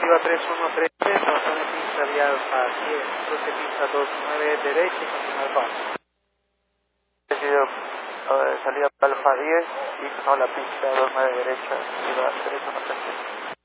Arriba 3113, paso de pista vía Alfa 10, cruce pista 29 derecha y continúa el paso. Salida Alfa 10 y no la pista 29 derecha, arriba 3113.